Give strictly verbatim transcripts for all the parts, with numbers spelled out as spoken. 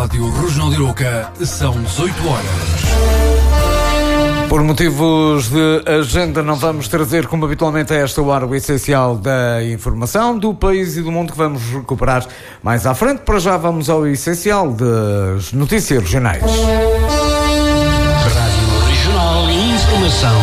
Rádio Regional de Arouca, são dezoito horas. Por motivos de agenda, não vamos trazer, como habitualmente a esta hora, o essencial da informação do país e do mundo, que vamos recuperar mais à frente. Para já vamos ao essencial das notícias regionais. Rádio Regional e Informação.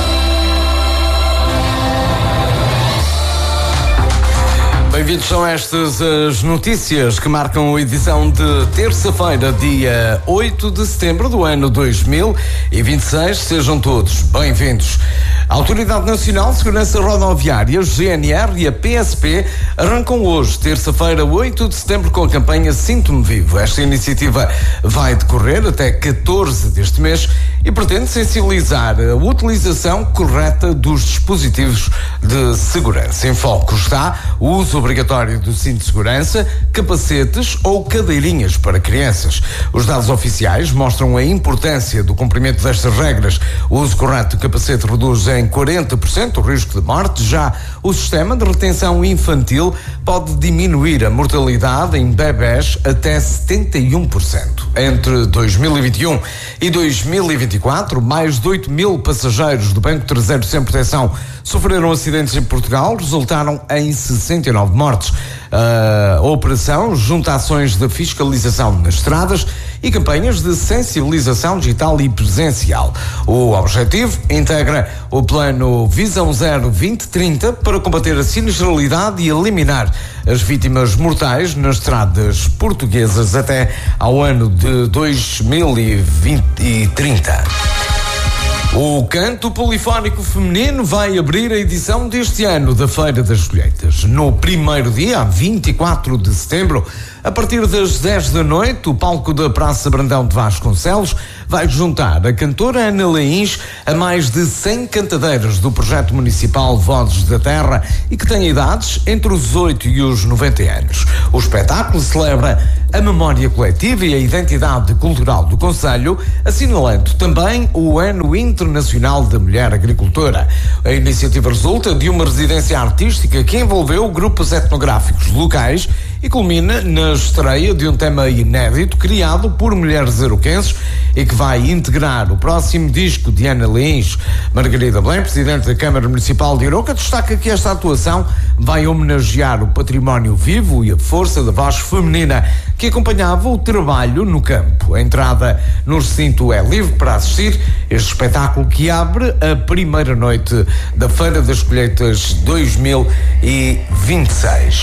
Bem-vindos, são estas as notícias que marcam a edição de terça-feira, dia oito de setembro do ano dois mil e vinte e seis. Sejam todos bem-vindos. A Autoridade Nacional de Segurança Rodoviária, G N R, e a P S P arrancam hoje, terça-feira, oito de setembro, com a campanha Sinto-me Vivo. Esta iniciativa vai decorrer até catorze deste mês e pretende sensibilizar a utilização correta dos dispositivos de segurança. Em foco está o uso obrigatório do cinto de segurança, capacetes ou cadeirinhas para crianças. Os dados oficiais mostram a importância do cumprimento destas regras. O uso correto do capacete reduz em quarenta por cento o risco de morte. Já o sistema de retenção infantil pode diminuir a mortalidade em bebés até setenta e um por cento. Entre dois mil e vinte e um e dois mil e vinte e quatro, mais de oito mil passageiros do Banco Traseiro Sem Proteção sofreram acidentes em Portugal, resultaram em sessenta e nove mortes. A operação junta ações de fiscalização nas estradas e campanhas de sensibilização digital e presencial. O objetivo integra o plano Visão Zero vinte trinta para combater a sinistralidade e eliminar as vítimas mortais nas estradas portuguesas até ao ano de dois mil e trinta. O canto polifónico feminino vai abrir a edição deste ano da Feira das Colheitas. No primeiro dia, vinte e quatro de setembro, a partir das dez da noite, o palco da Praça Brandão de Vasconcelos vai juntar a cantora Ana Leins a mais de cem cantadeiras do projeto municipal Vozes da Terra e que têm idades entre os oito e os noventa anos. O espetáculo celebra a memória coletiva e a identidade cultural do concelho, assinalando também o Ano Internacional da Mulher Agricultora. A iniciativa resulta de uma residência artística que envolveu grupos etnográficos locais e culmina na estreia de um tema inédito criado por mulheres arouquenses e que vai integrar o próximo disco de Ana Leins. Margarida Belém, presidente da Câmara Municipal de Arouca, destaca que esta atuação vai homenagear o património vivo e a força da voz feminina que acompanhava o trabalho no campo. A entrada no recinto é livre para assistir este espetáculo que abre a primeira noite da Feira das Colheitas dois mil e vinte e seis.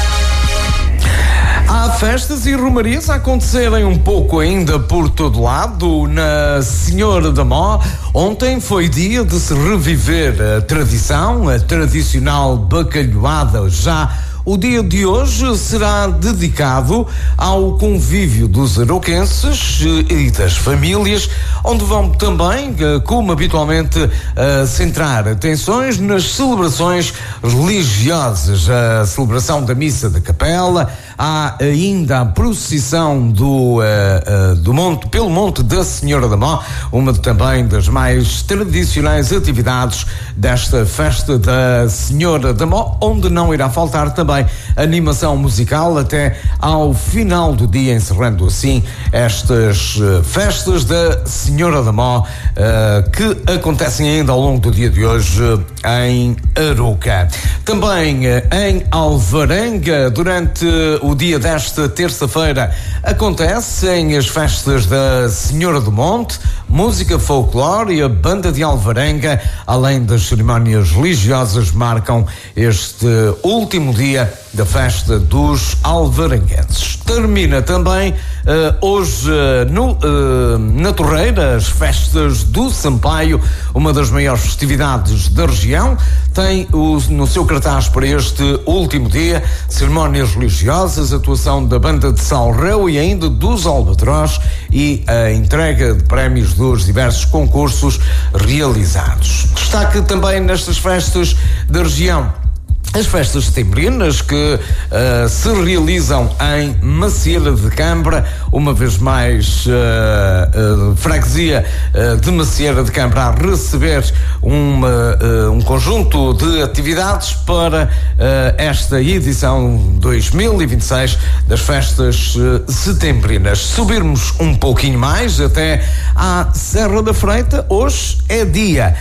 Há festas e romarias a acontecerem um pouco ainda por todo lado. Na Senhora da Mó, ontem foi dia de se reviver a tradição, a tradicional bacalhoada. Já o dia de hoje será dedicado ao convívio dos arouquenses e das famílias, onde vão também, como habitualmente, centrar atenções nas celebrações religiosas. A celebração da Missa da Capela, há ainda a procissão do, uh, uh, do monte, pelo Monte da Senhora da Mó, uma de, também das mais tradicionais atividades desta festa da Senhora da Mó, onde não irá faltar também animação musical até ao final do dia, encerrando assim estas uh, festas da Senhora da Mó, uh, que acontecem ainda ao longo do dia de hoje uh, em Arouca. Também uh, em Alvarenga, durante o dia desta terça-feira, acontecem as festas da Senhora do Monte, música folclore e a banda de Alvarenga, além das cerimónias religiosas, marcam este último dia da festa dos alvarenguenses. Termina também uh, hoje uh, no, uh, na Torreira as festas do Sampaio, uma das maiores festividades da região. Tem o, no seu cartaz para este último dia cerimónias religiosas, atuação da banda de Salreu e ainda dos Albatroz e a entrega de prémios dos diversos concursos realizados. Destaque também nestas festas da região as festas setembrinas que uh, se realizam em Macieira de Câmara, uma vez mais uh, uh, freguesia uh, de Macieira de Câmara a receber uma, uh, um conjunto de atividades para uh, esta edição dois mil e vinte e seis das festas uh, setembrinas. Subirmos um pouquinho mais até à Serra da Freita, hoje é dia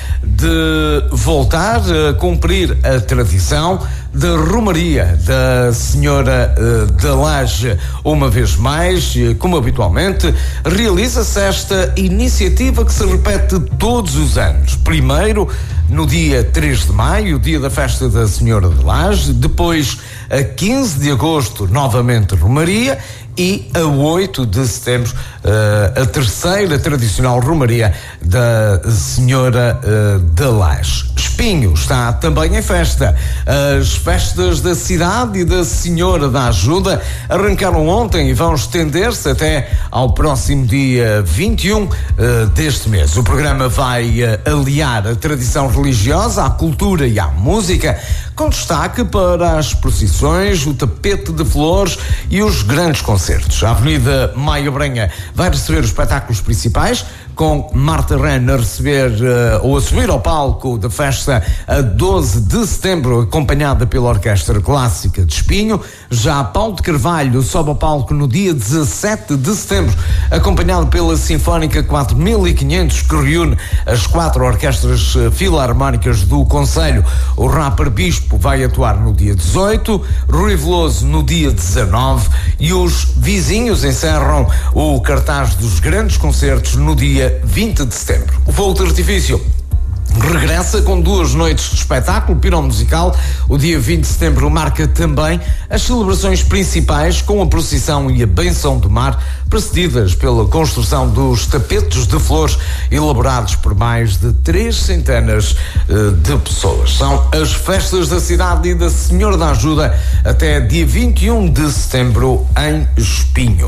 de voltar a cumprir a tradição da Romaria da Senhora uh, da Laje. Uma vez mais, como habitualmente, realiza-se esta iniciativa que se repete todos os anos. Primeiro, no dia três de maio, dia da festa da Senhora da Laje, depois, a quinze de agosto, novamente Romaria, e a oito de setembro, uh, a terceira tradicional Romaria da Senhora uh, da Laje. Espinho está também em festa. As festas da cidade e da Senhora da Ajuda arrancaram ontem e vão estender-se até ao próximo dia vinte e um uh, deste mês. O programa vai uh, aliar a tradição religiosa à cultura e à música, com destaque para as procissões, o tapete de flores e os grandes concertos. A Avenida Maia Brenha vai receber os espetáculos principais, com Marta Ren a receber uh, ou a subir ao palco da festa a doze de setembro, acompanhada pela Orquestra Clássica de Espinho. Já Paulo de Carvalho sobe ao palco no dia dezassete de setembro, acompanhado pela Sinfónica quatro mil e quinhentos, que reúne as quatro orquestras filarmónicas do concelho. O Rapper Bispo vai atuar no dia dezoito, Rui Veloso no dia dezanove e os vizinhos encerram o cartaz dos grandes concertos no dia vinte de setembro. O fogo de artifício regressa com duas noites de espetáculo piromusical. O dia vinte de setembro marca também as celebrações principais, com a procissão e a benção do mar, precedidas pela construção dos tapetes de flores elaborados por mais de três centenas uh, de pessoas. São as festas da cidade e da Senhora da Ajuda até dia vinte e um de setembro em Espinho.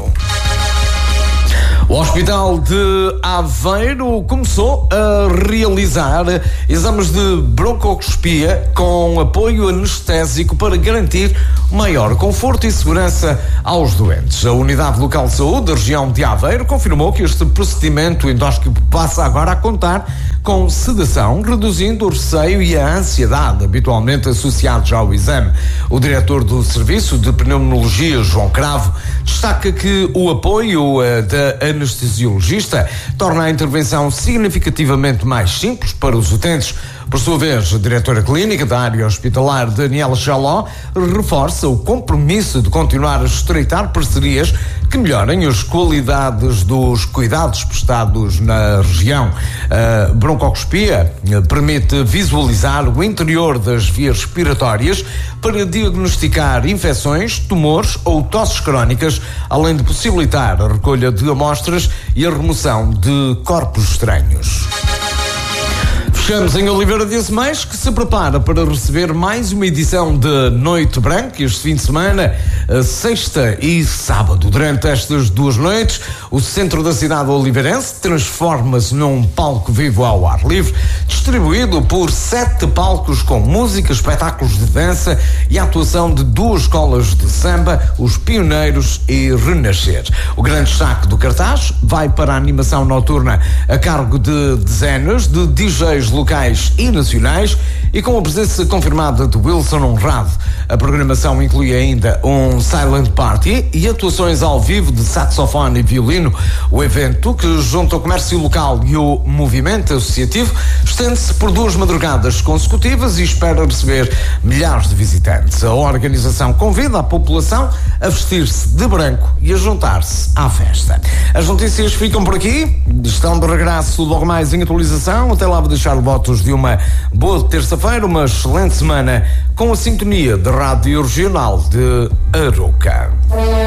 O Hospital de Aveiro começou a realizar exames de broncoscopia com apoio anestésico para garantir maior conforto e segurança aos doentes. A Unidade Local de Saúde da região de Aveiro confirmou que este procedimento endóscopo passa agora a contar com sedação, reduzindo o receio e a ansiedade habitualmente associados ao exame. O diretor do Serviço de Pneumologia, João Cravo, destaca que o apoio uh, da anestesiologista torna a intervenção significativamente mais simples para os utentes. Por sua vez, a diretora clínica da área hospitalar, Daniela Chaló, reforça o compromisso de continuar a estreitar parcerias que melhorem as qualidades dos cuidados prestados na região. A broncoscopia permite visualizar o interior das vias respiratórias para diagnosticar infecções, tumores ou tosses crónicas, além de possibilitar a recolha de amostras e a remoção de corpos estranhos. Fechamos em Oliveira de Azemais, que se prepara para receber mais uma edição de Noite Branca este fim de semana, sexta e sábado. Durante estas duas noites, o centro da cidade oliveirense transforma-se num palco vivo ao ar livre, distribuído por sete palcos com música, espetáculos de dança e a atuação de duas escolas de samba, os Pioneiros e Renascer. O grande destaque do cartaz vai para a animação noturna a cargo de dezenas de D Js locais e nacionais e com a presença confirmada de Wilson Honrado. A programação inclui ainda um silent party e atuações ao vivo de saxofone e violino. O evento, que junta o comércio local e o movimento associativo, estende-se por duas madrugadas consecutivas e espera receber milhares de visitantes. A organização convida a população a vestir-se de branco e a juntar-se à festa. As notícias ficam por aqui, estão de regresso logo mais em atualização. Até lá vou deixar votos de uma boa terça-feira, uma excelente semana com a sintonia da Rádio Regional de Arouca.